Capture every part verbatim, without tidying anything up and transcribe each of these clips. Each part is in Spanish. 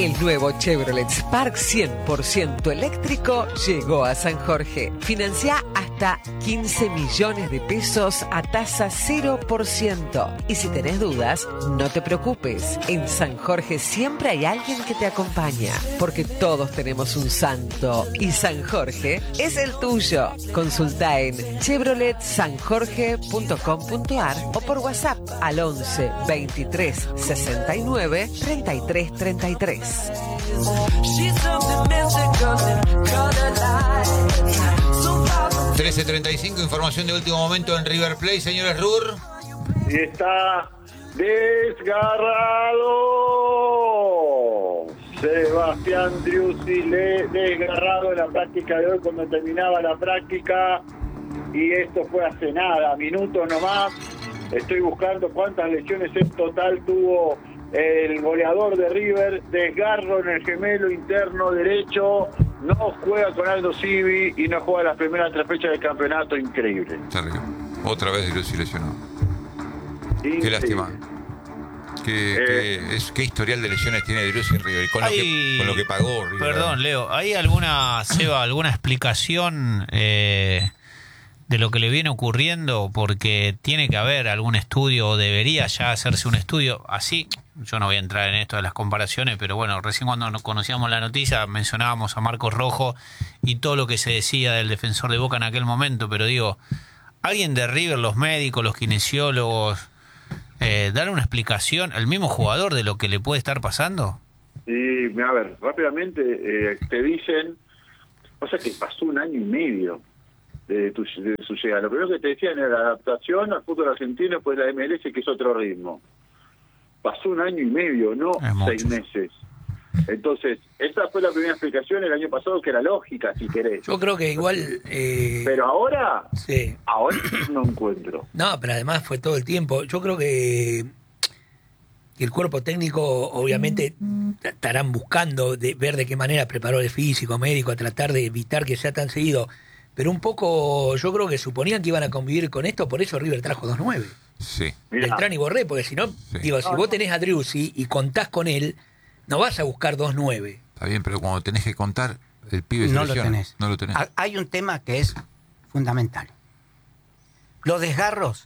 El nuevo Chevrolet Spark cien por ciento eléctrico llegó a San Jorge. Financia hasta quince millones de pesos a tasa cero por ciento. Y si tenés dudas, no te preocupes. En San Jorge siempre hay alguien que te acompaña. Porque todos tenemos un santo. Y San Jorge es el tuyo. Consulta en chevrolet san jorge punto com punto a r o por WhatsApp al once veintitrés sesenta y nueve treinta y tres treinta y tres. trece treinta y cinco, información de último momento en River Plate, señores Rur. Y está desgarrado Sebastián Driussi, le desgarrado en la práctica de hoy cuando terminaba la práctica, y esto fue hace nada, minutos nomás. Estoy buscando cuántas lesiones en total tuvo el goleador de River. Desgarro en el gemelo interno derecho, no juega con Aldo Civi y no juega las primeras tres fechas del campeonato. Increíble. Terrible. Otra vez Driussi lesionado. Increíble. Qué lástima. Qué, Eh, qué, es, qué historial de lesiones tiene Driussi en River, y con, hay, lo que, con lo que pagó River. Perdón, Leo, ¿hay alguna, Seba, alguna explicación eh, de lo que le viene ocurriendo? Porque tiene que haber algún estudio, o debería ya hacerse un estudio así. Yo no voy a entrar en esto de las comparaciones, pero bueno, recién cuando nos conocíamos la noticia mencionábamos a Marcos Rojo y todo lo que se decía del defensor de Boca en aquel momento, pero digo, alguien de River, los médicos, los kinesiólogos, eh, dar una explicación al mismo jugador de lo que le puede estar pasando. Y a ver, rápidamente eh, te dicen, o sea que pasó un año y medio de, tu, de su llegada. Lo primero que te decían era la adaptación al fútbol argentino, pues la M L S, que es otro ritmo. Pasó un año y medio, no seis meses. Entonces, esa fue la primera explicación el año pasado, que era lógica, si querés. Yo creo que igual... Eh, pero ahora, sí. ahora no encuentro. No, pero además fue todo el tiempo. Yo creo que, que el cuerpo técnico, obviamente, estarán buscando de ver de qué manera preparó el físico, médico, a tratar de evitar que sea tan seguido. Pero un poco, yo creo que suponían que iban a convivir con esto, por eso River trajo dos nueve. Sí. Beltrán y Borré, porque si no, Sí. digo, si No, vos no. tenés a Driussi y contás con él, no vas a buscar dos nueve. Está bien, pero cuando tenés que contar, el pibe se No lo lesiona. tenés. No lo tenés. Ha- Hay un tema que es fundamental. Los desgarros,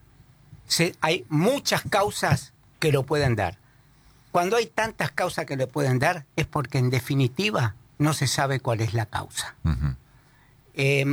se, hay muchas causas que lo pueden dar. Cuando hay tantas causas que le pueden dar, es porque en definitiva no se sabe cuál es la causa. Uh-huh. Eh,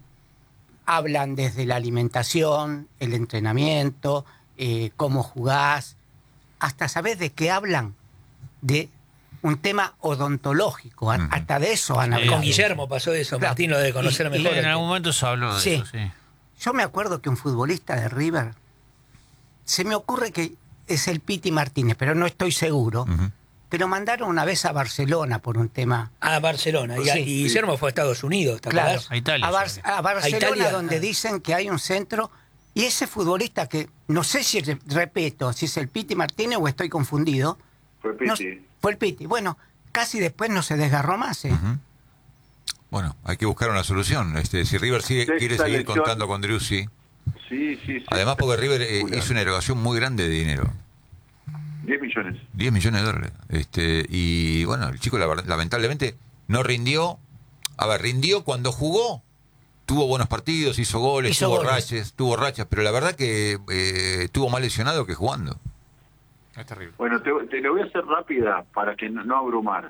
hablan desde la alimentación, el entrenamiento, eh, cómo jugás, hasta sabés de qué hablan, de un tema odontológico, uh-huh. hasta de eso han hablado. Con Guillermo pasó eso, Claro. Martín lo debe conocer Y- mejor. En algún momento se habló de Sí. eso, sí. Yo me acuerdo que un futbolista de River, se me ocurre que es el Piti Martínez, pero no estoy seguro, Uh-huh. que lo mandaron una vez a Barcelona por un tema... A Barcelona. Y, Sí. y Guillermo fue a Estados Unidos, ¿te Claro, acordás? A Italia, a, Bar- sí. a Barcelona, A Italia. donde dicen que hay un centro, y ese futbolista que, no sé si, re- repito, si es el Piti Martínez o estoy confundido, Fue no- Piti. fue el Piti. Bueno, casi después no se desgarró más, ¿eh? Uh-huh. Bueno, hay que buscar una solución. Este, si River sigue, Sexta quiere seguir lesión. contando con Driussi, Sí, sí, sí. además porque River eh, hizo una erogación muy grande de dinero. diez millones. diez millones de dólares. Este, y bueno, el chico la verdad, lamentablemente no rindió. A ver, rindió cuando jugó. Tuvo buenos partidos, hizo goles, Hizo tuvo goles. rachas, tuvo rachas, pero la verdad que eh, estuvo más lesionado que jugando. Es terrible. Bueno, te, te lo voy a hacer rápida para que no, no abrumar.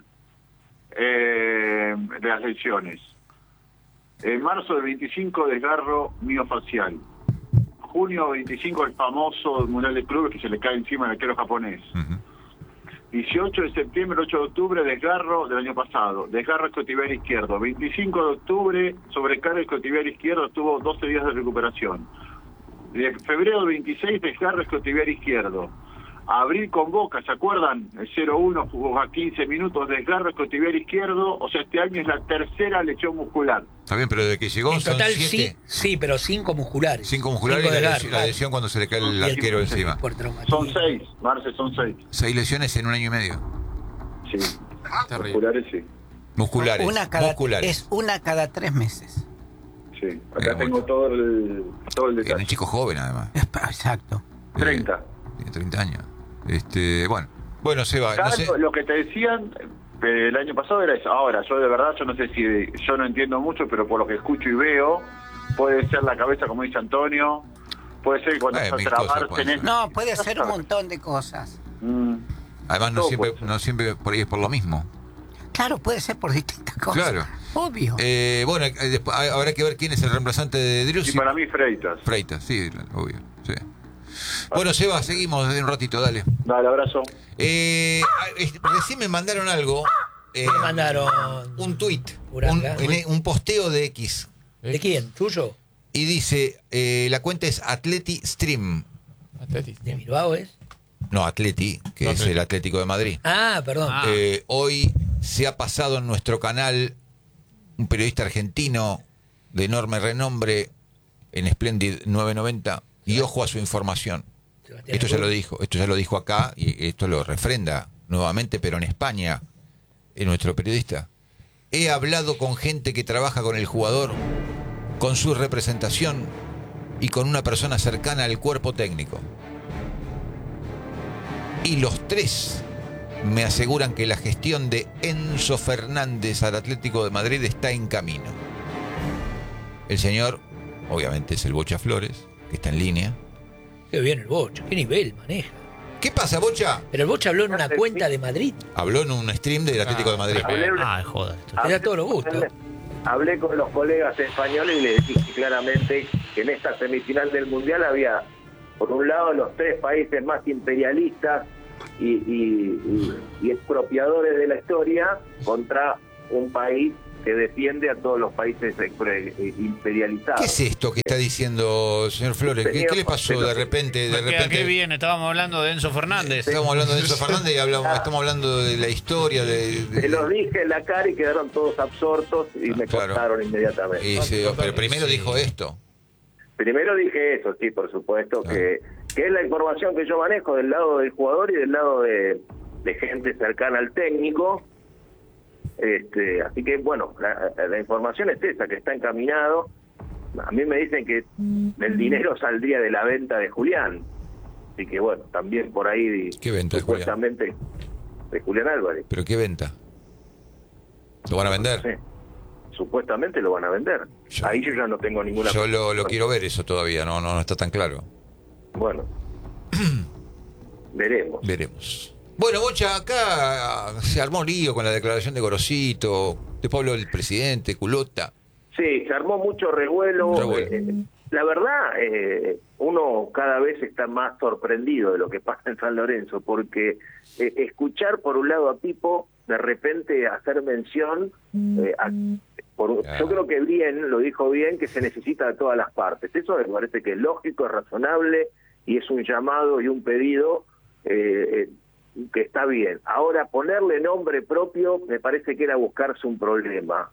Eh, de las lesiones. En marzo del veinticinco, desgarro miofacial. Junio veinticinco, el famoso Mundial de Clubes que se le cae encima al arquero japonés. Uh-huh. dieciocho de septiembre, ocho de octubre, desgarro del año pasado. Desgarro escotibial izquierdo. veinticinco de octubre, sobrecarga escotibial izquierdo, tuvo doce días de recuperación. De febrero veintiséis, desgarro escotibial izquierdo. Abril con Boca, ¿se acuerdan? El cero uno jugó a quince minutos, desgarro escotibial izquierdo. O sea, este año es la tercera lesión muscular. Está bien, pero desde que llegó En son total, sí, siete. sí, pero cinco musculares. Cinco musculares y Cinco la, de lesión, garra. la lesión cuando se le cae el Y el- arquero encima. Por traumatismo. Son seis, Marce, son seis. Seis lesiones en un año y medio. Sí, Terrible. musculares sí. Musculares. Una cada, musculares. es una cada tres meses. Sí, acá Eh, tengo bueno. todo el, todo el Era un detalle. chico joven, además. Es pa- Exacto. Eh, treinta. Tiene treinta años. Este, bueno, Bueno, Seba, no Claro, sé. lo que te decían eh, el año pasado era eso. Ahora, yo de verdad, yo no sé si, yo no entiendo mucho, pero por lo que escucho y veo, puede ser la cabeza, como dice Antonio, puede ser que cuando Eh, estás mil a trabajar cosas pueden tenés... ser. No, puede ser un montón de cosas. Mm, Además, no todo siempre, puede ser. no siempre por ahí es por lo mismo. Claro, puede ser por distintas cosas. Claro. Obvio. Eh, bueno, eh, después, ha- habrá que ver quién es el reemplazante de y Driussi. para mí Freitas. Freitas, sí, obvio. Sí. Bueno, Seba, seguimos de un ratito, dale. Dale, abrazo. Eh, ah, este, recién me mandaron algo. eh, Me mandaron. un tuit, un, Uranga. en- un posteo de X. ¿De quién? ¿Tuyo? Y dice, eh, la cuenta es Atleti Stream. Atlético. ¿De Bilbao es? No, Atleti, que No, es Atleti. el Atlético de Madrid. Ah, perdón. Ah. Eh, hoy se ha pasado en nuestro canal un periodista argentino de enorme renombre en Splendid nueve noventa y ojo a su información. Sebastián Esto ya Rulli. lo dijo, esto ya lo dijo acá y esto lo refrenda nuevamente, pero en España, en nuestro periodista. He hablado con gente que trabaja con el jugador, con su representación y con una persona cercana al cuerpo técnico. Y los tres me aseguran que la gestión de Enzo Fernández al Atlético de Madrid está en camino. El señor, obviamente, es el Bocha Flores, que está en línea. Qué bien el Bocha, qué nivel maneja. ¿Qué pasa, Bocha? Pero el Bocha habló en una cuenta de Madrid. Habló en un stream del Atlético de Madrid. Hablé, Ah, joder. esto- Te da todos los gustos. hablé con los colegas españoles y les dije claramente que en esta semifinal del Mundial había, por un lado, los tres países más imperialistas y, y- y- y expropiadores de la historia contra un país que defiende a todos los países expre- imperializados. ¿Qué es esto que está diciendo, señor Flores? ¿Qué, qué le pasó de repente? De ¿A qué- ¿A qué repente viene? Estábamos hablando de Enzo Fernández. estamos hablando de Enzo Fernández y hablamos, estamos hablando de la historia de, de- Se los dije en la cara y quedaron todos absortos y me Claro. cortaron inmediatamente. y se- pero primero dijo esto. Primero dije eso, sí, por supuesto, Claro. que, que es la información que yo manejo del lado del jugador y del lado de, de gente cercana al técnico. Este, así que, bueno, la, la información es esa, que está encaminado. A mí me dicen que el dinero saldría de la venta de Julián. Así que, bueno, también por ahí, ¿Qué venta de Julián? supuestamente, de Julián Álvarez. ¿Pero qué venta? ¿Lo van a vender? Sí. Supuestamente lo van a vender. Yo- Ahí yo ya no tengo ninguna... Yo lo, lo quiero ver eso todavía, no, no, no está tan claro. Bueno, veremos. Veremos. Bueno, Bocha, acá se armó lío con la declaración de Gorosito, de Pablo el presidente, Culota. Sí, se armó mucho revuelo. Revuelo. Eh, la verdad, eh, uno cada vez está más sorprendido de lo que pasa en San Lorenzo, porque eh, escuchar por un lado a Pipo, de repente hacer mención, eh, a- por- Claro. yo creo que bien, lo dijo bien, que se necesita de todas las partes. Eso me parece que es lógico, es razonable y es un llamado y un pedido eh, eh, que está bien. Ahora, ponerle nombre propio me parece que era buscarse un problema.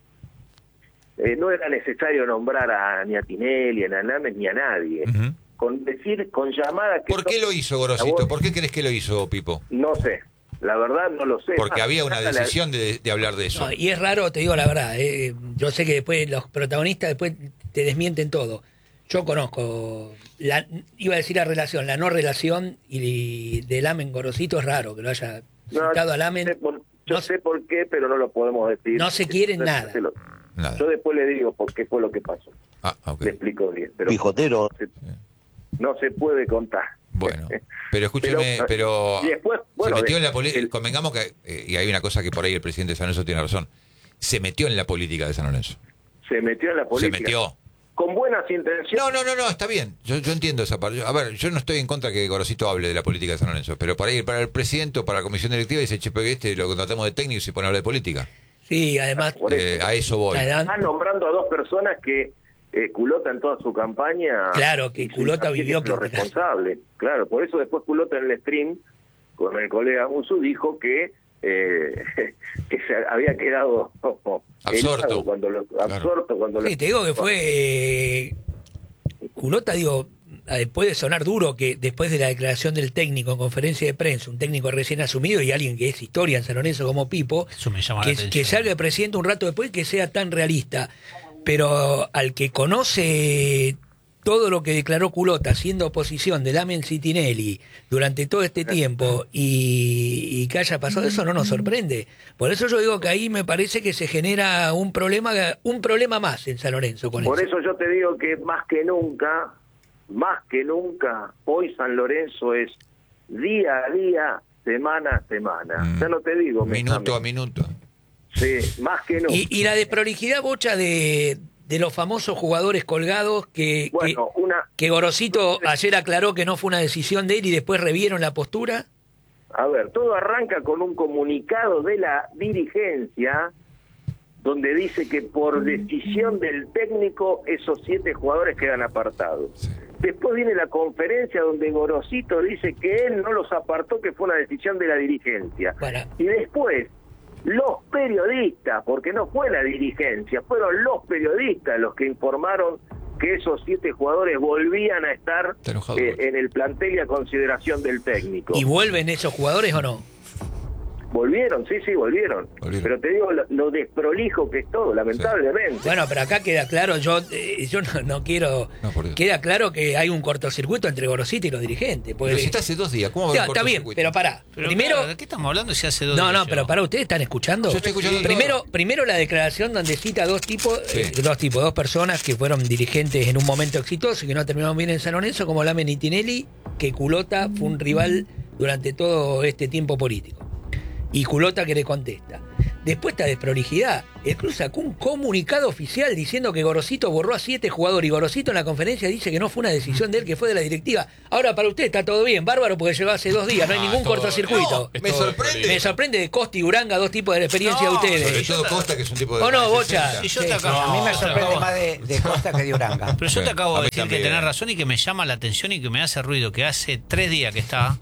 Eh, no era necesario nombrar a, ni a Tinelli, ni a Names, ni a nadie. Ujú. Con decir, con llamada que... ¿Por qué lo hizo Gorosito? ¿Por qué crees que lo hizo, Pipo? No sé, la verdad no lo sé. Porque Ah, había una saca la- decisión de, de hablar de eso. No, y es raro, te digo la verdad. eh, yo sé que después los protagonistas después te desmienten todo. Yo conozco, la, iba a decir la relación, la no relación y de Lamen Gorosito es raro que lo haya No, citado a yo Lamen. sé por- yo No- sé por qué, pero no lo podemos decir. No se quieren Yo- nada. se lo- Nada. Yo después le digo por qué fue lo que pasó. Ah, ok. Le explico bien. Pero Pijotero. se- no se puede contar. Bueno, pero escúcheme, Pero, pero, y después, bueno, se metió de- en la política. el- Convengamos que, eh, y hay una cosa que por ahí el presidente de San Lorenzo tiene razón, se metió en la política de San Lorenzo. Se metió en la política. Se metió. Con buenas intenciones. No, no, no, no, está bien. Yo, yo entiendo esa parte. A ver, yo no estoy en contra que Gorosito hable de la política de San Lorenzo, pero para ir para el presidente o para la comisión directiva dice, che, porque este lo contratamos de técnico y se pone a hablar de política. Sí, además, Por eso. Eh, a eso voy. además- Están nombrando a dos personas que eh, Culota en toda su campaña... Claro, que hizo Culota hincapié vivió que es lo que- responsable. Claro, por eso después Culota en el stream con el colega Musu dijo que eh, que se había quedado Absorto. helado cuando lo, Claro. absorto cuando lo- sí, te digo que fue eh, Culota, digo, después de sonar duro, que después de la declaración del técnico en conferencia de prensa, un técnico recién asumido y alguien que es historia en San Lorenzo como Pipo, Eso me llama la que, atención. que salga el presidente un rato después que sea tan realista. Pero al que conoce todo lo que declaró Culota siendo oposición de Damian Citinelli durante todo este tiempo y, y que haya pasado eso no nos sorprende. Por eso yo digo que ahí me parece que se genera un problema un problema más en San Lorenzo con Por eso. eso yo te digo que más que nunca, más que nunca, hoy San Lorenzo es día a día, semana a semana. Mm. Ya no te digo. Minuto a Benjamín. minuto. Sí, más que nunca. Y, y la desprolijidad, Bocha, de, de los famosos jugadores colgados que, Bueno, que, una... que Gorosito ayer aclaró que no fue una decisión de él y después revieron la postura. A ver, todo arranca con un comunicado de la dirigencia donde dice que por decisión del técnico esos siete jugadores quedan apartados. Después viene la conferencia donde Gorosito dice que él no los apartó, que fue una decisión de la dirigencia. Para. Y después los periodistas, porque no fue la dirigencia, fueron los periodistas los que informaron que esos siete jugadores volvían a estar Está enojado, eh, Gorosito. en el plantel y a consideración del técnico. ¿Y vuelven esos jugadores o no? Volvieron, sí, sí, volvieron. Volvieron. Pero te digo lo, lo desprolijo que es todo, lamentablemente. Bueno, pero acá queda claro, yo eh, yo no, no quiero... No, por Dios. Queda claro que hay un cortocircuito entre Gorosito y los dirigentes. porque- Pero si está hace dos días, ¿cómo va a Ya, haber está bien, cortocircuito? pero pará. Pero Primero... claro, ¿de qué estamos hablando si hace dos No, días no, pero yo? para ¿ustedes están escuchando? Yo estoy escuchando primero, todo. primero la declaración donde cita dos tipos, Sí. eh, dos tipos, dos personas que fueron dirigentes en un momento exitoso y que no terminaron bien en San Lorenzo, como Lamen y Tinelli, que Culota fue un rival durante todo este tiempo político. Y Culota que le contesta. Después esta desprolijidad. El club sacó un comunicado oficial diciendo que Gorosito borró a siete jugadores y Gorosito en la conferencia dice que no fue una decisión de él, que fue de la directiva. Ahora para usted está todo bien, bárbaro, porque llegó hace dos días, no hay Ah, ningún todo- cortocircuito. es Me todo sorprende. Me sorprende de Costa y Uranga, dos tipos de experiencia No, de Sobre ustedes. todo Costa, que es un tipo de... ¿O no, más de Bocha? sesenta. Y yo Sí, te sí, acabo, A mí me no, sorprende acabo- más de, de Costa que de Uranga. Pero yo Sí, te acabo a de mí decir también. que tenés razón y que me llama la atención y que me hace ruido, que hace tres días que está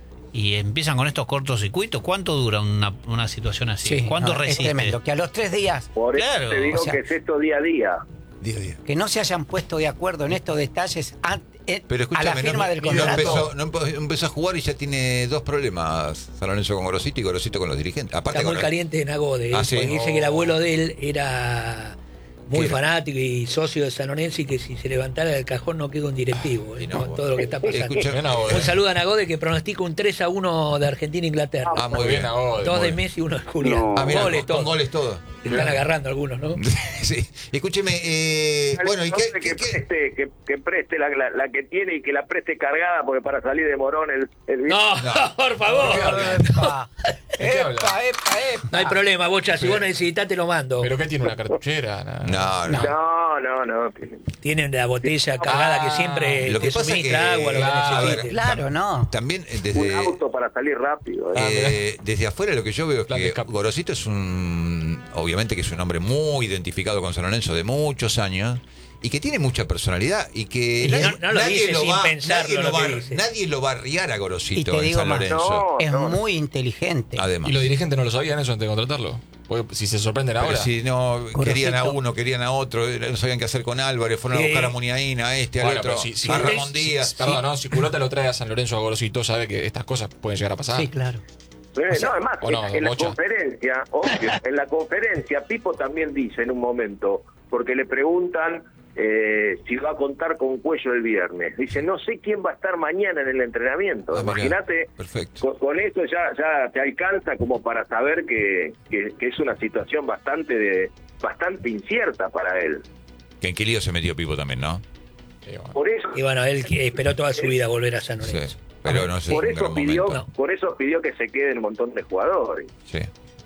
y empiezan con estos cortocircuitos. ¿Cuánto dura una, una situación así? Sí, ¿Cuánto no, es resiste? tremendo. Que a los tres días Por eso Claro, te digo o sea- que es esto día a día. Día a día. que no se hayan puesto de acuerdo en estos detalles an- eh, Pero a la escúchame, firma no, del no contrato. empezó, no empe- empezó a jugar y ya tiene dos problemas San Lorenzo con Gorosito y Gorosito con los dirigentes. Aparte Está muy con- caliente en Agode, Ah, sí. porque dice que el abuelo de él era muy ¿Qué era? fanático y socio de San Lorenzo y que si se levantara del cajón no queda un directivo, y eh, no, con todo lo que está pasando. Escucha- Bien, Agode. Un saludo a Nagode que pronostica un tres a uno de Argentina e Inglaterra. Ah, muy Muy bien. bien, Agode, Dos muy de bien. Messi y uno de Julián. No. Ah, mira, goles con, con todos. goles todos. Se están agarrando algunos, ¿no? Sí. Escúcheme, eh, bueno, ¿y qué, Entonces, qué- que, qué- preste, que, que preste la, la, la que tiene y que la preste cargada, porque para salir de Morón el, el No, No. por favor. Epa, ¿De qué habla? epa, epa, epa. No hay problema, Bocha, si vos necesitas te lo mando. ¿Pero qué tiene una cartuchera? Nada. No, no. No, no, no. Tienen la botella cargada Ah, que siempre lo que te pasa suministra que- agua, lo que claro, a ver, necesites. Claro, no. También eh, Un desde, auto para salir rápido. ¿eh? Ah, eh, desde afuera lo que yo veo es Plan de que escape. Gorosito es un, obviamente que es un hombre muy identificado con San Lorenzo de muchos años y que tiene mucha personalidad y que Y no- no lo dice sin pensarlo nadie, lo lo que va, dice. nadie lo va a arriar a Gorosito Y te en digo San más. Lorenzo. No, Es no. muy inteligente. Además. ¿Y los dirigentes no lo sabían eso antes de contratarlo? Porque si se sorprenden Pero ahora. si no Gorosito. querían a uno, querían a otro, no sabían qué hacer con Álvarez, fueron a Sí. buscar a Muniaín, a este, al Bueno, otro, pero si, si, a si- Ramón si- Díaz. Perdón, ¿no? Si Culota lo trae a San Lorenzo a Gorosito, sabe que estas cosas pueden llegar a pasar. Sí, claro. Eh, O sea, no, además, o no, en la Bocha. conferencia, obvio, en la conferencia, Pipo también dice en un momento, porque le preguntan eh, si va a contar con Cuello el viernes. Dice, no sé quién va a estar mañana en el entrenamiento. Ah, mirá, Imagínate, perfecto. con, con eso ya ya te alcanza como para saber que, que, que es una situación bastante de bastante incierta para él. Que en qué lío se metió Pipo también, ¿no? Eh, bueno. Por eso Y bueno, él que esperó toda su vida volver a San Sí. Lorenzo. Pero no sé, por un eso gran pidió momento. por eso pidió que se queden un montón de jugadores. Sí.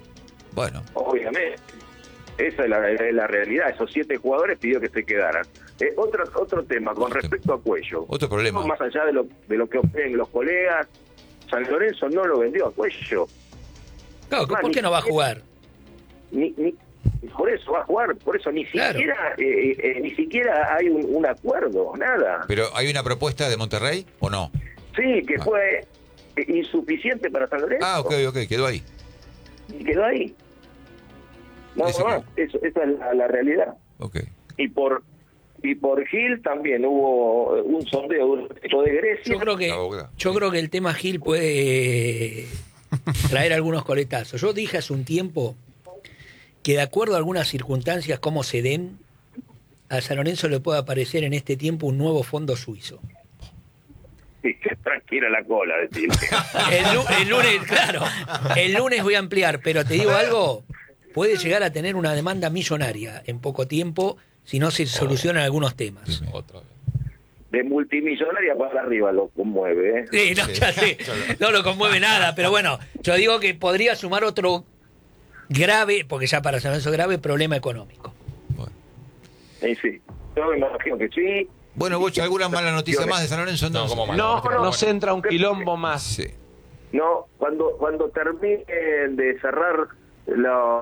Bueno, Obviamente. Esa es la, es la realidad. Esos siete jugadores pidió que se quedaran. Eh, otro otro tema, con Otro respecto a Cuello. otro problema. Más allá de lo, de lo que opinen los colegas, San Lorenzo no lo vendió a Cuello. Claro, ¿por Ni qué no va a siquiera- jugar? Ni, ni, por eso va a jugar, por eso ni Claro. siquiera eh, eh, ni siquiera hay un, un acuerdo, nada. Pero ¿hay una propuesta de Monterrey o no? Sí, que Ah. fue eh, insuficiente para San Lorenzo. Ah, ok, ok, quedó ahí. Y quedó ahí. Nada Ese más, eso, esa es la, la realidad. Ok. Y por y por Gil también hubo un sondeo de un equipo de Grecia. Yo creo que, La boca. yo creo que el tema Gil puede traer algunos coletazos. Yo dije hace un tiempo que de acuerdo a algunas circunstancias como se den, a San Lorenzo le puede aparecer en este tiempo un nuevo fondo suizo. Sí, que tranquila la cola, decirle. El, lu- el lunes, claro, el lunes voy a ampliar, pero te digo algo, puede llegar a tener una demanda millonaria en poco tiempo si no se solucionan algunos temas. Otra vez. De multimillonaria para arriba lo conmueve, ¿eh? Sí, no, ya sé, no lo conmueve nada, pero bueno, yo digo que podría sumar otro grave, porque ya para San Lorenzo grave, problema económico. Bueno, Sí, sí. Yo me imagino que sí. bueno Bocha, ¿alguna mala noticia más de San Lorenzo? No, como mal. No, no, nos entra un quilombo más. Sí. No, cuando cuando termine de cerrar la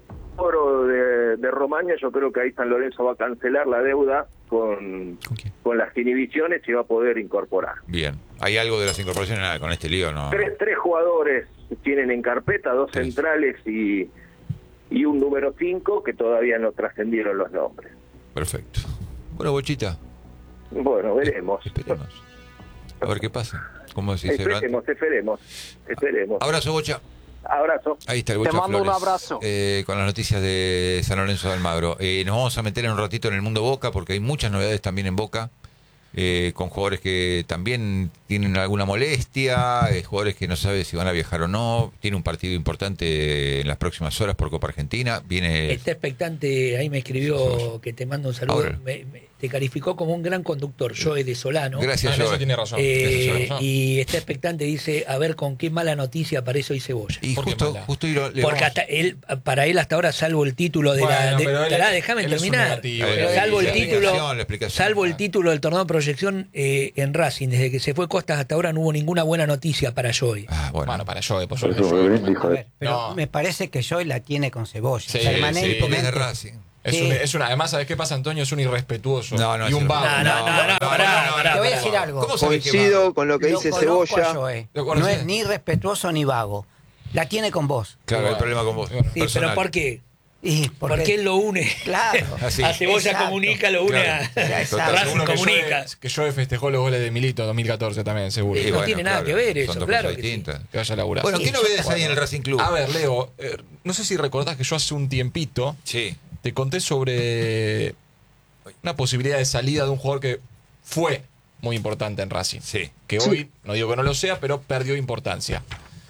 oro de, de Romaña, yo creo que ahí San Lorenzo va a cancelar la deuda con, ¿Con quién? con las inhibiciones y va a poder incorporar. Bien. ¿Hay algo de las incorporaciones? Nada, con este lío no. Tres, tres jugadores tienen en carpeta, dos Tres. centrales y, y un número cinco que todavía no trascendieron los nombres. Perfecto. Bueno, Bochita, Bueno, veremos. esperemos. A ver qué pasa. ¿Cómo se dice? Esperemos, esperemos, esperemos. Abrazo, Bocha. Abrazo. Ahí está el Te Bocha mando un Flores, abrazo. eh, con las noticias de San Lorenzo de Almagro. Eh, nos vamos a meter en un ratito en el mundo Boca, porque hay muchas novedades también en Boca, eh, con jugadores que también tienen alguna molestia, eh, jugadores que no saben si van a viajar o no. Tiene un partido importante en las próximas horas por Copa Argentina. Viene. Está expectante, ahí me escribió que te mando un saludo, Ahora. me- me- te calificó como un gran conductor, Joe de Solano. Gracias, Ah, en eso Joe. tiene razón. Eh, Tiene razón. y está expectante, dice, a ver con qué mala noticia aparece hoy Cebolla. Y ¿Por qué justo, mala? justo y lo- le Porque vamos- hasta él, para él hasta ahora, salvo el título de Bueno, la... de- pero él- Pará, déjame él es un terminar. negativo, él es- salvo el la título, explicación, la explicación. salvo el título del torneo de proyección eh, en Racing, desde que se fue Costas hasta ahora no hubo ninguna buena noticia para Joey. Ah, bueno. Bueno, para yo, por A ver, pero No. me parece que Joy la tiene con Cebolla. Sí, Permanentemente. porque es de Racing. Es, Sí. un, es una, además, ¿sabes qué pasa, Antonio? Es un irrespetuoso. No, no, y es un un- vago. No, no, no, no, pará, pará, Te voy a pará. decir algo. ¿Cómo sabés que va? Coincido con lo que Lo dice conozco a Cebolla. Joey. Lo No conocés. es ni respetuoso ni vago. La tiene con vos. Claro, Bueno, el problema con vos. bueno. Sí, personal. pero ¿por qué? Y Porque él lo une. Claro. Así. A Cebolla Exacto. comunica, lo une Claro. a Exacto. Racing Seguro que comunica. Joe- que Joe festejó los goles de Milito dos mil catorce también, seguro. Y no bueno, tiene nada claro, que ver son eso, dos claro cosas que sí. distintas. Que vaya a laburar. Bueno, Sí, ¿qué novedades bueno. hay en el Racing Club? A ver, Leo, eh, no sé si recordás que yo hace un tiempito Sí. te conté sobre una posibilidad de salida de un jugador que fue muy importante en Racing. Sí. Que hoy, no digo que no lo sea, pero perdió importancia.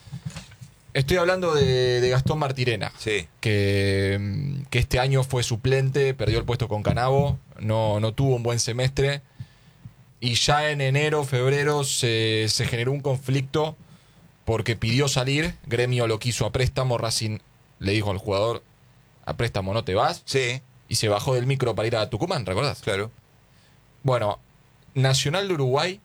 Estoy hablando de, de Gastón Martirena, Sí. que, mm, que este año fue suplente, perdió el puesto con Canavo, no, no tuvo un buen semestre. Y ya en enero, febrero, se, se generó un conflicto porque pidió salir, Gremio lo quiso a préstamo, Racing le dijo al jugador, a préstamo no te vas, Sí, y se bajó del micro para ir a Tucumán, ¿recordás? claro. Bueno, Nacional de Uruguay,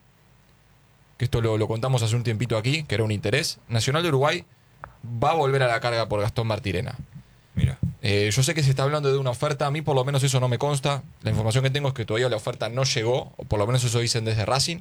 que esto lo, lo contamos hace un tiempito aquí, que era un interés, Nacional de Uruguay va a volver a la carga por Gastón Martirena. Mira. Eh, yo sé que se está hablando de una oferta, a mí por lo menos eso no me consta, la información que tengo es que todavía la oferta no llegó, o por lo menos eso dicen desde Racing,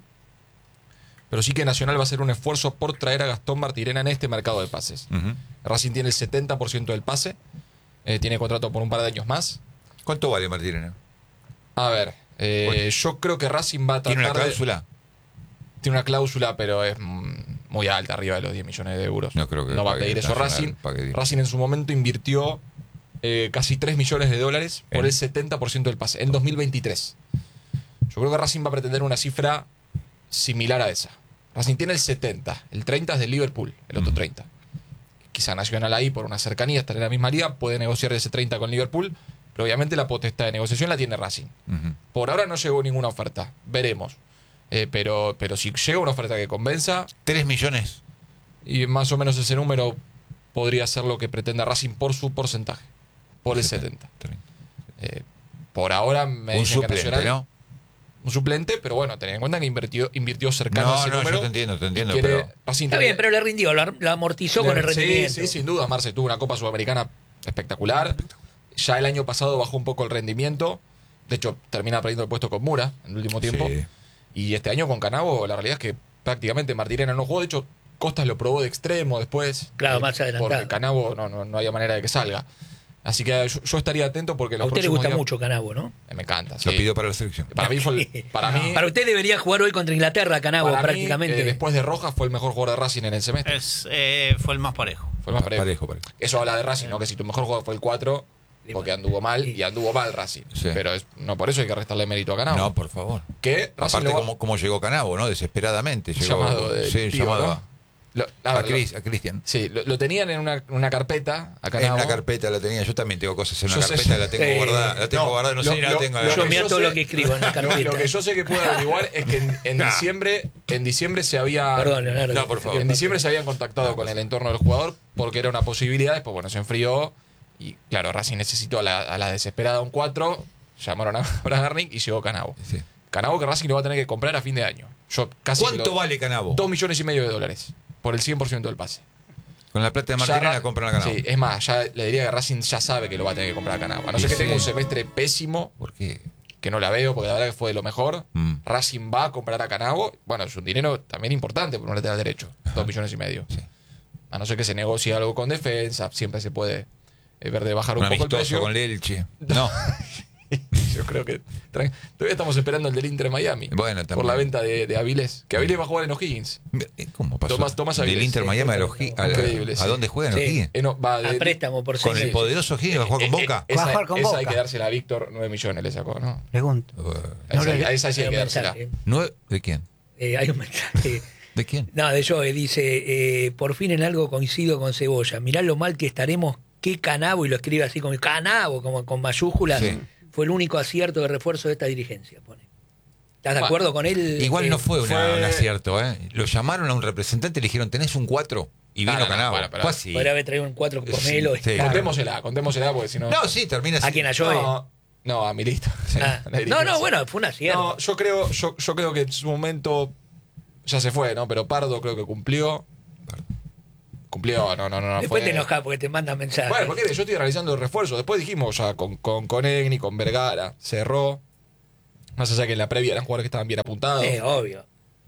pero sí que Nacional va a hacer un esfuerzo por traer a Gastón Martirena en este mercado de pases. Ujú. Racing tiene el setenta por ciento del pase, eh, tiene contrato por un par de años más. ¿Cuánto vale Martínez? A ver, eh, Bueno. yo creo que Racing va a tratar ¿Tiene una de- cláusula? Tiene una cláusula, pero es mm, muy alta, arriba de los diez millones de euros. No creo que no va a pague pedir eso Nacional, Racing. pague diez. Racing en su momento invirtió eh, casi tres millones de dólares por En- el setenta por ciento del pase, en dos mil veintitrés. Yo creo que Racing va a pretender una cifra similar a esa. Racing tiene el setenta, el treinta es del Liverpool, el otro Ujú. treinta. Quizá Nacional ahí, por una cercanía, estar en la misma liga, puede negociar ese treinta con Liverpool, pero obviamente la potestad de negociación la tiene Racing. Ujú. Por ahora no llegó ninguna oferta, veremos. Eh, pero, pero si llega una oferta que convenza, ¿Tres millones? y más o menos ese número podría ser lo que pretenda Racing por su porcentaje, por el setenta. Eh, por ahora me Un dicen que suplente, Nacional- ¿no? Un suplente, pero bueno, ten en cuenta que invirtió, invirtió cercano a No, ese no, número. yo te entiendo, te entiendo, y quiere- pero... Racing Está tiene- bien, pero le rindió, lo, lo amortizó con el Sí, rendimiento. Sí, sin duda, Marce tuvo una Copa Sudamericana espectacular. Ya el año pasado bajó un poco el rendimiento. De hecho, termina perdiendo el puesto con Mura en el último tiempo. Sí. Y este año con Canavo, la realidad es que prácticamente Martirena no jugó. De hecho, Costas lo probó de extremo después. Claro, más adelantado. Porque Canavo no, no, no había manera de que salga. Así que yo, yo estaría atento porque A los usted le próximos gusta días- mucho Canavo, ¿no? Eh, Me encanta. Lo sí. pidió para la selección. Para mí fue el- para mí, Para usted debería jugar hoy contra Inglaterra, Canavo, para mí, prácticamente. eh, después de Rojas fue el mejor jugador de Racing en el semestre. Es, eh, fue el más parejo. Fue el más parejo. Parejo, parejo. Eso habla de Racing, ¿no? Que si tu mejor jugador fue el cuatro, porque anduvo mal y anduvo mal Racing. Sí. Pero es, no por eso hay que restarle mérito a Canavo. No, por favor. Que Racing Aparte, lo va- cómo, cómo llegó Canavo, ¿no? Desesperadamente. Llegó, llamado de sí, Pivo, llamado ¿no? a- Lo- a a, ver, lo- Cris- a Cristian. Sí, lo, lo tenían en una, una carpeta a En Canavo. una carpeta la tenía. Yo también tengo cosas en Yo una sé- carpeta, la tengo Eh, guardada. La tengo no, guardada, no lo- sé si la lo- tengo. lo- Yo que mira yo todo sé- lo que escribo en la Lo, carpeta. lo que yo sé que puedo averiguar es que en, en Nah. diciembre en diciembre se había Perdón, Leonardo. No, por favor. en diciembre se habían contactado con el entorno del jugador porque era una posibilidad, después bueno, se enfrió y claro, Racing necesitó a la, a la desesperada un cuatro, llamaron a Bragarnik y llegó Canavo. Sí. Canavo que Racing lo va a tener que comprar a fin de año. Yo casi que ¿Cuánto lo- vale Canavo? Dos millones y medio de dólares por el cien por ciento del pase. Con la plata de Ya Martirena Ra- compran a Canavo. Sí, es más, ya le diría que Racing ya sabe que lo va a tener que comprar a Canavo. A no Sí, ser que sí. tenga un semestre pésimo, ¿Por qué? que no la veo, porque la verdad que fue de lo mejor. Mm. Racing va a comprar a Canavo. Bueno, es un dinero también importante por un lateral derecho. Dos millones y medio. Sí. A no ser que se negocie algo con defensa, siempre se puede eh, ver de bajar un, Un poco el amistoso precio. con el Elche. No. Yo creo que tran- todavía estamos esperando el del Inter Miami. Bueno, por también. la venta de, de Avilés. Que Avilés va a jugar en O'Higgins. ¿Cómo pasó? Tomás- Tomás Del Avilés. Inter Miami a, los Gi- a, Increíble, ¿a sí. dónde juegan Sí. los Higgins? Eh, no, va de- A préstamo por Con seis el poderoso Higgins, va a jugar con Eh, eh, Boca. Esa, Va a jugar con esa hay Boca. que dársela a Víctor, nueve millones le sacó, ¿no? Pregunto. A esa, No le- a esa sí hay Hay que un dársela. mensaje. ¿Nueve? ¿De quién? Eh, hay un mensaje. ¿De quién? No, de Joe, dice, eh, por fin en algo coincido con Cebolla. Mirá lo mal que estaremos, qué Canavo, y lo escribe así como Canavo, como con mayúsculas. Sí. Fue el único acierto de refuerzo de esta dirigencia, pone. ¿Estás de Bueno, acuerdo con él? Igual Eh, no fue, una- fue- un acierto, ¿eh? Lo llamaron a un representante y le dijeron, ¿tenés un cuatro? Y No, vino no, no, Canavo. bueno, pero- Fue así. Podría haber traído un cuatro por Sí, Melo. sí. Contémosela, contémosela porque si no. No, sí, termina así. ¿A quién? ¿A Joe? No, no, a mi lista. Sí, Ah, la no, dirigencia. no, bueno, fue un acierto. No, yo creo, yo, yo creo que en su momento ya se fue, ¿no? Pero Pardo creo que cumplió. Cumplió, no, no, no. no Después fue- te enojas porque te mandan mensajes. Bueno, porque yo estoy realizando el refuerzo. Después dijimos ya con, con, con Egni, con Vergara, cerró. Más allá que en la previa eran jugadores que estaban bien apuntados. Sí, obvio.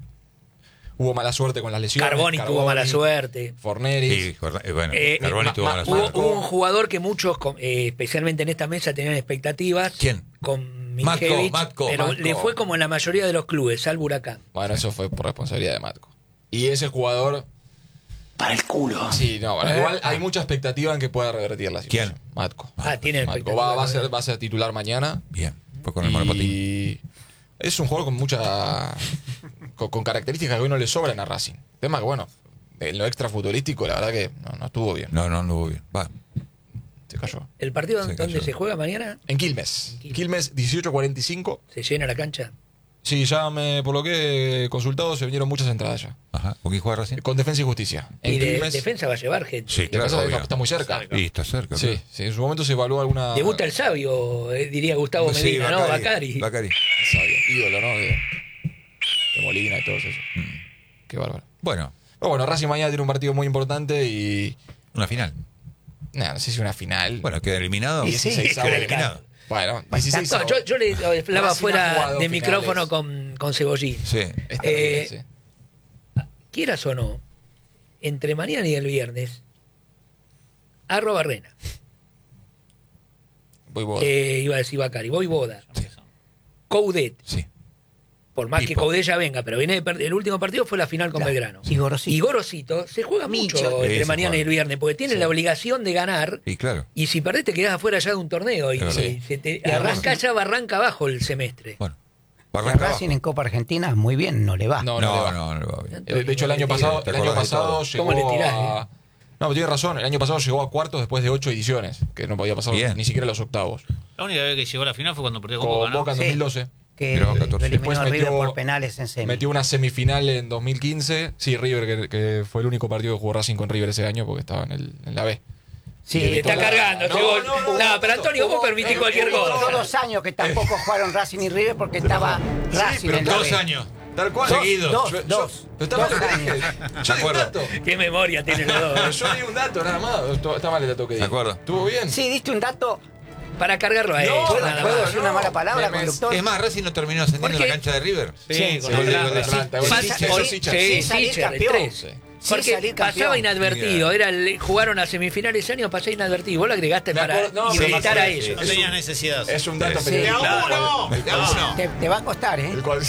Hubo mala suerte con las lesiones. Carboni tuvo mala suerte. Forneris. Sí, corre- eh, bueno, Eh, Carboni eh, tuvo ma- mala hubo, suerte. hubo un jugador que muchos, com- eh, especialmente en esta mesa, tenían expectativas. ¿Quién? Con Matko, Miljevich, Matko, pero Matko. le fue como en la mayoría de los clubes, salvo Huracán. Bueno, eso fue por responsabilidad de Matco. Y ese jugador. Para el culo. Sí, no, bueno, Eh. igual hay mucha expectativa en que pueda revertir la situación. ¿Quién? Matco. Ah, tiene Matco expectativa. va, va a ser, va a ser titular mañana. Bien, fue con el monopatín. Y es un jugador con mucha. con, con características que hoy no le sobran a Racing. Tema que, bueno, en lo extra futbolístico, la verdad que no, no estuvo bien. No, no, no hubo bien. Va. Se cayó. ¿El partido Se donde cayó. se juega mañana? En Quilmes. Quilmes. Quilmes, dieciocho cuarenta y cinco. ¿Se llena la cancha? Sí, ya me, por lo que he consultado, se vinieron muchas entradas ya. Ajá. ¿Con quién juega recién? Con Defensa y Justicia. En Y de, Quilmes. defensa va a llevar gente. Sí, claro. Defensa obvio. está muy cerca. Y está cerca. Sí, sí, en su momento se evaluó alguna. Debuta el sabio, eh, diría Gustavo Sí, Medina, ¿no? Bacari. Bacari. Bacari. Sabio, ídolo, ¿no? De, de Molina y todo eso. Mm. Qué bárbaro. Bueno, Pero bueno, Racing mañana tiene un partido muy importante y. una final. Nah, no sé si una final. Bueno, queda eliminado. Y sí, dieciséis queda avos. eliminado. Bueno, dieciséis No, avos. yo, yo le hablaba Racing ha fuera jugado de finales. micrófono con, con Cebollín. Sí. Es Eh, terrible, sí. Quieras o no, entre mañana y el viernes, Arro Barrena, Voy vos. eh, iba a decir Bacari, voy Boda, Coudet, Sí. por más que Pipo. Coudet ya venga, pero viene de per- el último partido fue la final con Claro. Belgrano. Y Gorosito. Y Gorosito se juega Micho. mucho Sí, entre se mañana juega. y el viernes, porque tiene la obligación de ganar. Y claro. Y si perdés te quedás afuera ya de un torneo y, Es verdad. y se te Y arranca Racing- ya arranca abajo el semestre. Bueno. Y a Barranca Racing abajo. en Copa Argentina muy bien, no le va. No, no, le No, va. no, no, va bien. Eh, De hecho, el año ¿Cómo le pasado, ¿Te el año acordás de pasado todo? llegó ¿Cómo le tirás, a... No, pero tiene razón. El año pasado llegó a cuartos después de ocho ediciones, que no podía pasar Bien. ni siquiera los octavos. La única vez que llegó a la final fue cuando perdió con Con Boca, ¿no? Boca en Sí. dos mil doce. Que Mirá, lo catorce. eliminó Después a River metió- por penales en semi. Metió una semifinal en dos mil quince. Sí, River, que, que fue el único partido que jugó Racing con River ese año porque estaba en, el, en la B. Sí, Te está No, cargando ese no, gol. no, No, no, pero no, Antonio, vos permitís no, cualquier no, cosa. Hubo dos años que tampoco jugaron Racing y River porque estaba Racing pero en la Dos B. años. Tal cual. Seguidos. Dos, Yo- yo- dos, pero está dos mal. años. Yo di un acuerdo. dato. Qué memoria tiene los dos. Yo di un dato, nada más. Esto- Está mal el dato que di. De acuerdo. ¿Estuvo bien? Sí, diste un dato. Para cargarlo a él. No, ¿Puedo, nada puedo más. decir una mala palabra, Me- me- conductor? Es más, Racing no terminó ascendiendo en Porque- la cancha de River. Sí, Sí, con Sí, Atlanta. con Atlanta, Sí, con sí, Sicha, sí, con sí, Sicha. Sí, Sin salir Sicha, el campeón. tres. Sí. sin Porque salir campeón. pasaba inadvertido. Era el- jugaron a semifinales ese año, pasé inadvertido. Vos lo agregaste Me para acuerdo- no, invitar pero a sí, eso. No tenía necesidad. Es un dato Sí. periodístico. ¡De a uno! ¡De a uno! Te, te va a costar, ¿eh? El cual-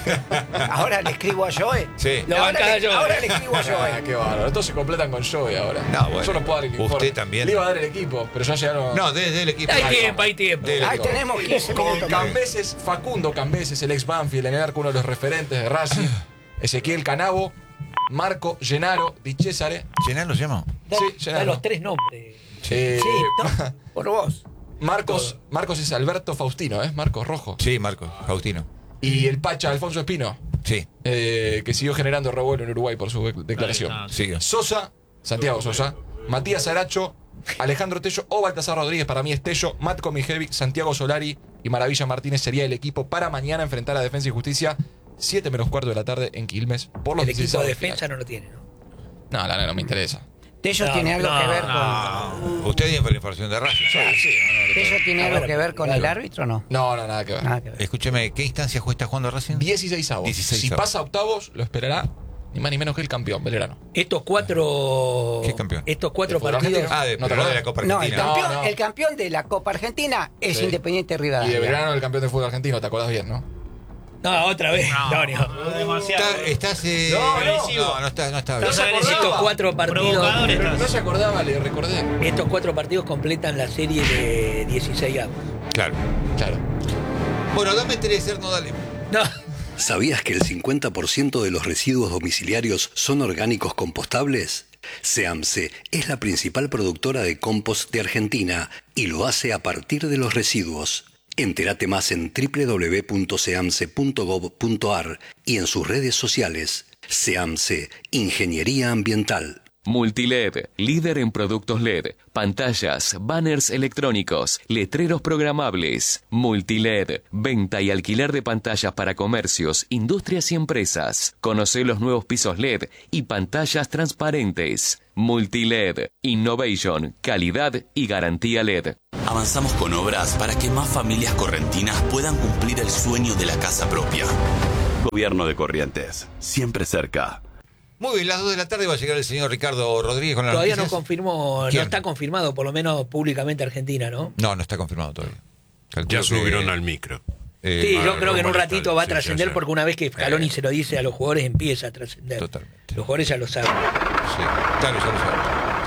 Ahora le escribo a Joe. Sí. Lo ahora, bancaba le, Joe. ahora le escribo a Ah, Joe. qué bárbaro. Todos se completan con Joey ahora. No, bueno. Yo no puedo dar el Usted informe. también. Le iba a dar el equipo, pero ya llegaron. No, desde el equipo. Hay Ahí tiempo, va. hay tiempo. Del Ahí equipo. tenemos quince Con minutos. más. Cambeses, Facundo Cambeses, el ex Banfield, en el arco, uno de los referentes de Racing. Ezequiel Canavo, Marco Gennaro Di Cesare. ¿Llenalo se llama? Da- Sí, da Gennaro. los tres nombres. Eh, Sí, no, por vos. Marcos, Marcos es Alberto Faustino, ¿eh? Marcos Rojo. Sí, Marcos, Faustino. Y el Pacha Alfonso Espino, Sí, eh, que siguió generando revuelo en Uruguay por su declaración. Ahí está. sigue. Sosa, Santiago Sosa, Matías Aracho, Alejandro Tello o Baltasar Rodríguez, para mí es Tello, Matko Mijevic, Santiago Solari y Maravilla Martínez sería el equipo para mañana enfrentar a Defensa y Justicia, siete menos cuarto de la tarde en Quilmes, por los El equipo dieciséis de de final. defensa no lo tiene, ¿no? No, la, la, no me interesa. Tello No, tiene algo no, que ver con. Ah, usted tiene la información de Racing. ¿Tello tiene algo que ver con el árbitro o no? No, no, nada que ver. Nada que ver. Escúcheme, ¿qué instancia está jugando Racing? dieciséis avos. dieciséis Si avos. pasa a octavos, lo esperará ni más ni menos que el campeón, Belgrano. Estos cuatro. ¿Qué campeón? Estos cuatro ¿De fútbol partidos. argentino? Ah, de, ¿No te pero de acordás? la Copa No, el Argentina. campeón, No, no. el campeón de la Copa Argentina es Sí. Independiente Y de Rivadavia. Belgrano el campeón de fútbol argentino, ¿te acordás bien, no? No, otra vez. Antonio. demasiado. Está- estás. eh, No, no. no, no está, no está bien. No se acordaba. Estos cuatro partidos. Provocador Pero estás. no se acordaba, le recordé. Estos cuatro partidos completan la serie de dieciséis avos. Claro. Claro. Bueno, dame tres, no dale. No. ¿Sabías que el cincuenta por ciento de los residuos domiciliarios son orgánicos compostables? SEAMSE es la principal productora de compost de Argentina y lo hace a partir de los residuos. Entérate más en doble u doble u doble u punto seamse punto gob punto ar y en sus redes sociales. SEAMSE, Ingeniería Ambiental. Multiled, líder en productos L E D, pantallas, banners electrónicos, letreros programables. Multiled, venta y alquiler de pantallas para comercios, industrias y empresas. Conoce los nuevos pisos L E D y pantallas transparentes. Multiled, innovation, calidad y garantía L E D. Avanzamos con obras para que más familias correntinas puedan cumplir el sueño de la casa propia. Gobierno de Corrientes, siempre cerca. Muy bien, las dos de la tarde va a llegar el señor Ricardo Rodríguez con las Todavía no noticias. confirmó, ¿Quién? no está confirmado, por lo menos públicamente Argentina, ¿no? No, no está confirmado todavía. Calculo Ya subieron que, al micro. eh, Sí, Ah, yo creo que en un Román ratito está- va a sí, trascender ya, ya. porque una vez que Scaloni Eh. se lo dice a los jugadores empieza a trascender. Totalmente. Los jugadores ya lo saben. Sí, claro, ya lo sabe. Sí.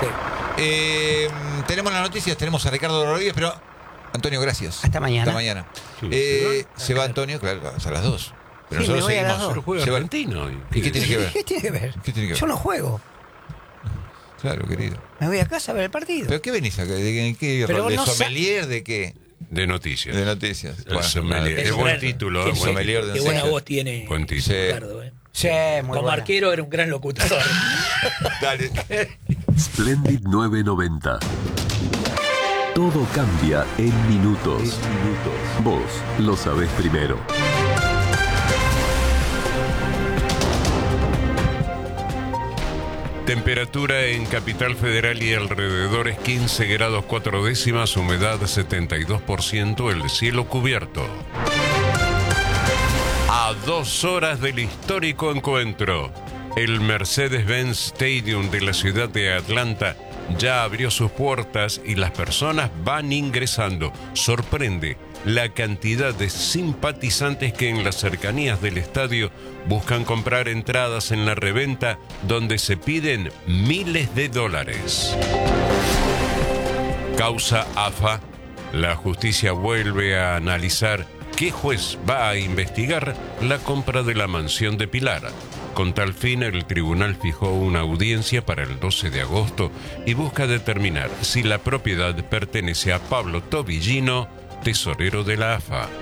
Eh, tenemos las noticias, tenemos a Ricardo Rodríguez, pero Antonio, gracias. Hasta mañana. Hasta mañana. Sí, Eh, se va Antonio, claro, a las dos. Pero Sí, me nosotros voy a las seguimos. dos. Pero juega Se va- argentino. ¿Y qué tiene que ver? ¿Qué tiene que ver? ¿Qué tiene que ver? Yo no juego. Claro, querido. Me voy a casa a ver el partido. ¿Pero qué venís acá? ¿De, de qué? Pero ¿De no sa- sommelier? ¿De qué? De noticias. De noticias. El sommelier. nada. Es buen título, Qué es buen sommelier de Qué buena ensayo. voz tiene Buen título. Sí. Ricardo, ¿eh? Sí, muy Como buena. arquero era un gran locutor. Dale. Splendid novecientos noventa. Todo cambia en minutos. Vos lo sabés primero. Temperatura en Capital Federal y alrededores quince grados cuatro décimas, humedad setenta y dos por ciento, el cielo cubierto. A dos horas del histórico encuentro, el Mercedes-Benz Stadium de la ciudad de Atlanta ya abrió sus puertas y las personas van ingresando. Sorprende la cantidad de simpatizantes que en las cercanías del estadio buscan comprar entradas en la reventa donde se piden miles de dólares. Causa A F A. La justicia vuelve a analizar qué juez va a investigar la compra de la mansión de Pilar. Con tal fin, el tribunal fijó una audiencia para el doce de agosto y busca determinar si la propiedad pertenece a Pablo Tobillino, tesorero de la A F A.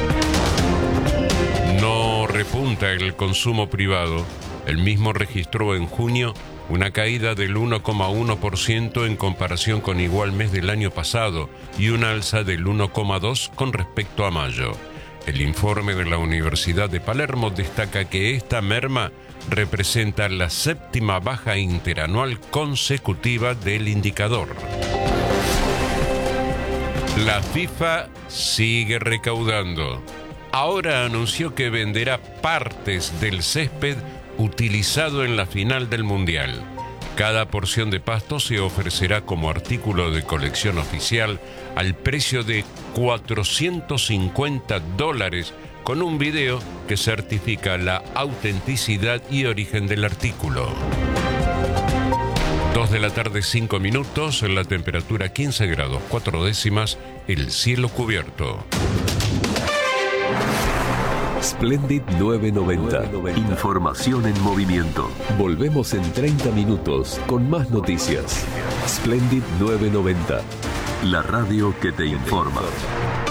No repunta el consumo privado. El mismo registró en junio una caída del uno coma uno por ciento en comparación con igual mes del año pasado y una alza del uno coma dos por ciento con respecto a mayo. El informe de la Universidad de Palermo destaca que esta merma representa la séptima baja interanual consecutiva del indicador. La FIFA sigue recaudando. Ahora anunció que venderá partes del césped utilizado en la final del Mundial. Cada porción de pasto se ofrecerá como artículo de colección oficial al precio de cuatrocientos cincuenta dólares, con un video que certifica la autenticidad y origen del artículo. Dos de la tarde, cinco minutos, la temperatura quince grados, cuatro décimas, el cielo cubierto. Splendid novecientos noventa. Información en movimiento. Volvemos en treinta minutos con más noticias. Splendid novecientos noventa. La radio que te informa.